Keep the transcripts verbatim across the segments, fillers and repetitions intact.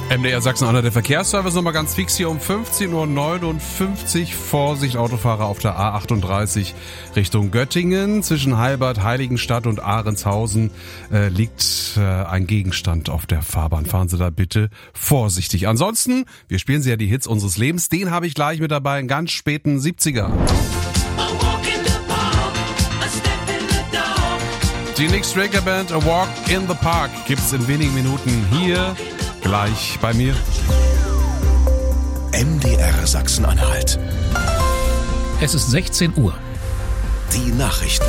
M D R Sachsen-Anhalt, der Verkehrsservice nochmal ganz fix hier um fünfzehn Uhr neunundfünfzig. Vorsicht, Autofahrer auf der A achtunddreißig Richtung Göttingen. Zwischen Heilbad, Heiligenstadt und Ahrenshausen äh, liegt äh, ein Gegenstand auf der Fahrbahn. Fahren Sie da bitte vorsichtig. Ansonsten, wir spielen Sie ja die Hits unseres Lebens. Den habe ich gleich mit dabei, einen ganz späten siebziger. Die Nick Straker Band, A Walk in the Park, gibt's in wenigen Minuten hier gleich bei mir. M D R Sachsen-Anhalt. Es ist sechzehn Uhr. Die Nachrichten.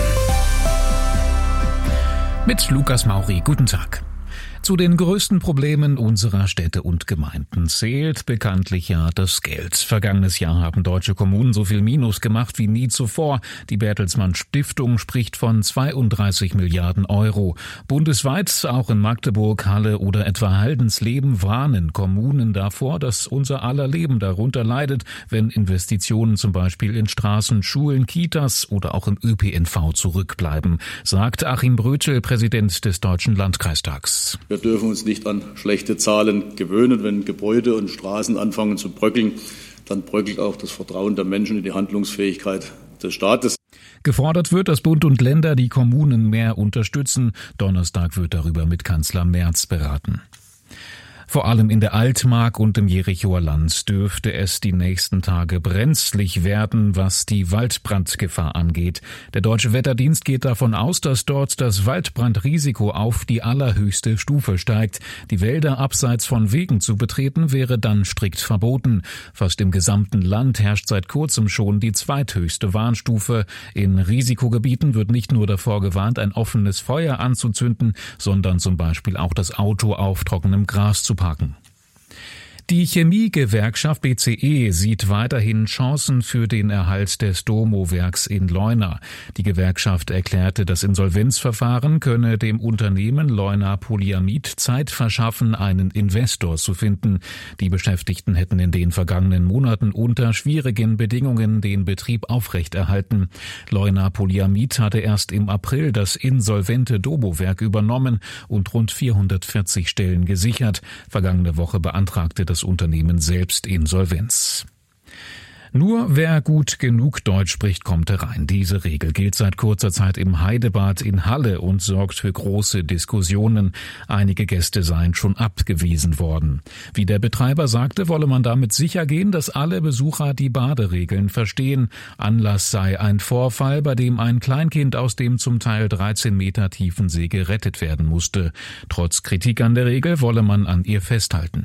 Mit Lukas Mauri. Guten Tag. Zu den größten Problemen unserer Städte und Gemeinden zählt bekanntlich ja das Geld. Vergangenes Jahr haben deutsche Kommunen so viel Minus gemacht wie nie zuvor. Die Bertelsmann Stiftung spricht von zweiunddreißig Milliarden Euro. Bundesweit, auch in Magdeburg, Halle oder etwa Haldensleben, warnen Kommunen davor, dass unser aller Leben darunter leidet, wenn Investitionen zum Beispiel in Straßen, Schulen, Kitas oder auch im Ö P N V zurückbleiben, sagt Achim Brötschel, Präsident des Deutschen Landkreistags. Wir dürfen uns nicht an schlechte Zahlen gewöhnen. Wenn Gebäude und Straßen anfangen zu bröckeln, dann bröckelt auch das Vertrauen der Menschen in die Handlungsfähigkeit des Staates. Gefordert wird, dass Bund und Länder die Kommunen mehr unterstützen. Donnerstag wird darüber mit Kanzler Merz beraten. Vor allem in der Altmark und im Jerichoer Land dürfte es die nächsten Tage brenzlig werden, was die Waldbrandgefahr angeht. Der Deutsche Wetterdienst geht davon aus, dass dort das Waldbrandrisiko auf die allerhöchste Stufe steigt. Die Wälder abseits von Wegen zu betreten wäre dann strikt verboten. Fast im gesamten Land herrscht seit kurzem schon die zweithöchste Warnstufe. In Risikogebieten wird nicht nur davor gewarnt, ein offenes Feuer anzuzünden, sondern zum Beispiel auch das Auto auf trockenem Gras zu parken. Die Chemiegewerkschaft B C E sieht weiterhin Chancen für den Erhalt des Domo-Werks in Leuna. Die Gewerkschaft erklärte, das Insolvenzverfahren könne dem Unternehmen Leuna Polyamid Zeit verschaffen, einen Investor zu finden. Die Beschäftigten hätten in den vergangenen Monaten unter schwierigen Bedingungen den Betrieb aufrechterhalten. Leuna Polyamid hatte erst im April das insolvente Domo-Werk übernommen und rund vierhundertvierzig Stellen gesichert. Vergangene Woche beantragte das Unternehmen selbst Insolvenz. Nur wer gut genug Deutsch spricht, kommt herein. Diese Regel gilt seit kurzer Zeit im Heidebad in Halle und sorgt für große Diskussionen. Einige Gäste seien schon abgewiesen worden. Wie der Betreiber sagte, wolle man damit sicher gehen, dass alle Besucher die Baderegeln verstehen. Anlass sei ein Vorfall, bei dem ein Kleinkind aus dem zum Teil dreizehn Meter tiefen See gerettet werden musste. Trotz Kritik an der Regel wolle man an ihr festhalten.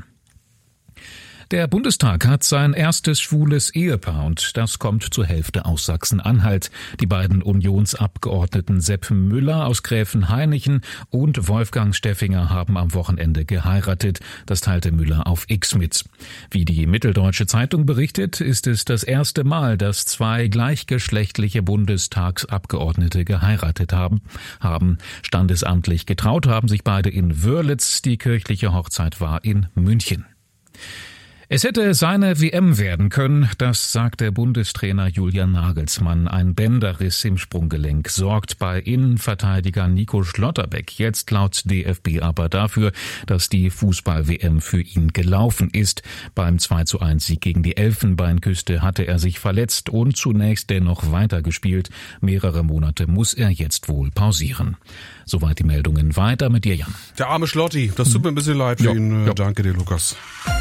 Der Bundestag hat sein erstes schwules Ehepaar und das kommt zur Hälfte aus Sachsen-Anhalt. Die beiden Unionsabgeordneten Sepp Müller aus Gräfenhainichen und Wolfgang Steffinger haben am Wochenende geheiratet. Das teilte Müller auf X mit. Wie die Mitteldeutsche Zeitung berichtet, ist es das erste Mal, dass zwei gleichgeschlechtliche Bundestagsabgeordnete geheiratet haben. haben. Standesamtlich getraut haben sich beide in Wörlitz. Die kirchliche Hochzeit war in München. Es hätte seine W M werden können, das sagt der Bundestrainer Julian Nagelsmann. Ein Bänderriss im Sprunggelenk sorgt bei Innenverteidiger Nico Schlotterbeck jetzt laut D F B aber dafür, dass die Fußball-W M für ihn gelaufen ist. Beim zwei zu eins Sieg gegen die Elfenbeinküste hatte er sich verletzt und zunächst dennoch weitergespielt. Mehrere Monate muss er jetzt wohl pausieren. Soweit die Meldungen. Weiter mit dir, Jan. Der arme Schlotti, das tut mir ein bisschen leid für ja, ihn. Ja. Danke dir, Lukas.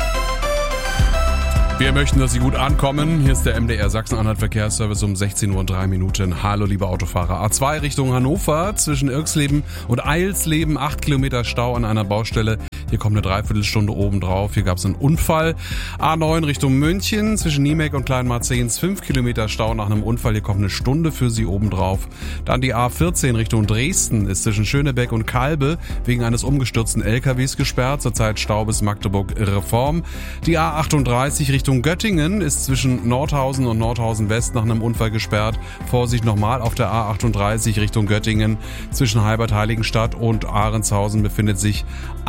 Wir möchten, dass Sie gut ankommen. Hier ist der M D R Sachsen-Anhalt Verkehrsservice um sechzehn Uhr und drei Minuten. Hallo, liebe Autofahrer. A zwei Richtung Hannover zwischen Irxleben und Eilsleben. Acht Kilometer Stau an einer Baustelle. Hier kommt eine Dreiviertelstunde oben drauf. Hier gab es einen Unfall. A neun Richtung München zwischen Niemek und Kleinmarzehns. Fünf Kilometer Stau nach einem Unfall. Hier kommt eine Stunde für Sie oben drauf. Dann die A vierzehn Richtung Dresden ist zwischen Schönebeck und Kalbe wegen eines umgestürzten L K Ws gesperrt. Zurzeit Stau bis Magdeburg Reform. Die A achtunddreißig Richtung Göttingen ist zwischen Nordhausen und Nordhausen West nach einem Unfall gesperrt. Vorsicht nochmal auf der A achtunddreißig Richtung Göttingen. Zwischen Heilbad Heiligenstadt und Ahrenshausen befindet sich eine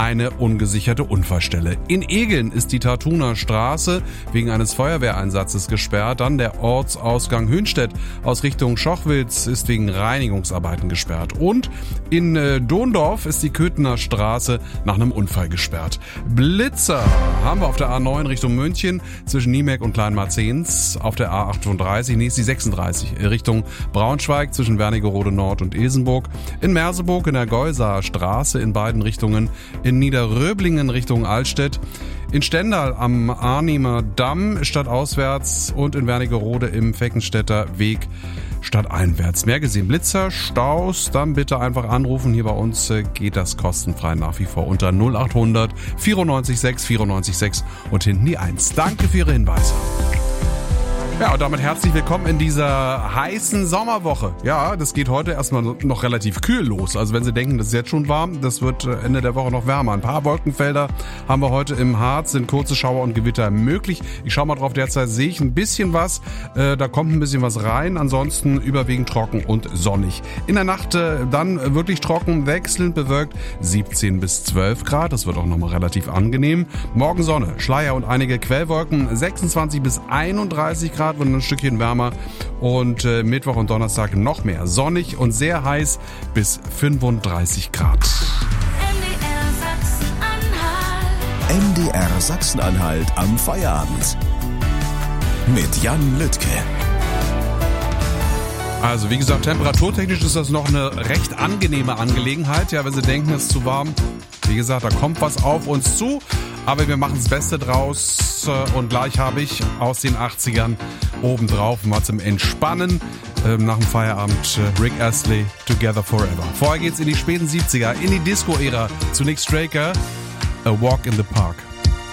ungesicherte Unfallstelle. In Egeln ist die Tartuner Straße wegen eines Feuerwehreinsatzes gesperrt. Dann der Ortsausgang Hünstedt aus Richtung Schochwitz ist wegen Reinigungsarbeiten gesperrt. Und in äh, Dondorf ist die Köthener Straße nach einem Unfall gesperrt. Blitzer haben wir auf der A neun Richtung München zwischen Niemek und Kleinmarzens. Auf der A achtunddreißig, nee, ist die sechsunddreißig Richtung Braunschweig zwischen Wernigerode Nord und Ilsenburg. In Merseburg in der Geusaer Straße in beiden Richtungen. In Niederröblingen Richtung Altstedt. In Stendal am Arnimer Damm stadtauswärts und in Wernigerode im Feckenstädter Weg stadteinwärts. Mehr gesehen, Blitzer, Staus, dann bitte einfach anrufen. Hier bei uns geht das kostenfrei nach wie vor unter null achthundert vierundneunzig sechs vierundneunzig sechs und hinten die eins. Danke für Ihre Hinweise. Ja, und damit herzlich willkommen in dieser heißen Sommerwoche. Ja, das geht heute erstmal noch relativ kühl los. Also wenn Sie denken, das ist jetzt schon warm, das wird Ende der Woche noch wärmer. Ein paar Wolkenfelder haben wir heute im Harz, sind kurze Schauer und Gewitter möglich. Ich schaue mal drauf, derzeit sehe ich ein bisschen was. Äh, da kommt ein bisschen was rein, ansonsten überwiegend trocken und sonnig. In der Nacht äh, dann wirklich trocken, wechselnd bewölkt, siebzehn bis zwölf Grad. Das wird auch nochmal relativ angenehm. Morgen Sonne, Schleier und einige Quellwolken, sechsundzwanzig bis einunddreißig Grad. Wird ein Stückchen wärmer und äh, Mittwoch und Donnerstag noch mehr sonnig und sehr heiß bis fünfunddreißig Grad. M D R Sachsen-Anhalt am Feierabend mit Jan Lüttke. Also wie gesagt, temperaturtechnisch ist das noch eine recht angenehme Angelegenheit. Ja, wenn Sie denken, es ist zu warm, wie gesagt, da kommt was auf uns zu. Aber wir machen das Beste draus und gleich habe ich aus den achtzigern obendrauf mal zum Entspannen ähm, nach dem Feierabend äh, Rick Astley, Together Forever. Vorher geht's in die späten siebziger, in die Disco-Ära. Zunächst Straker, A Walk in the Park.